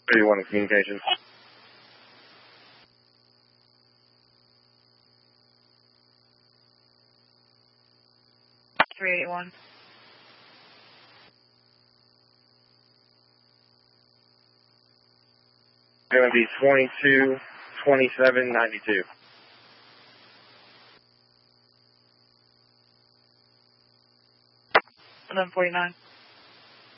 31 in communications. $381. Going to be 222792. 1149.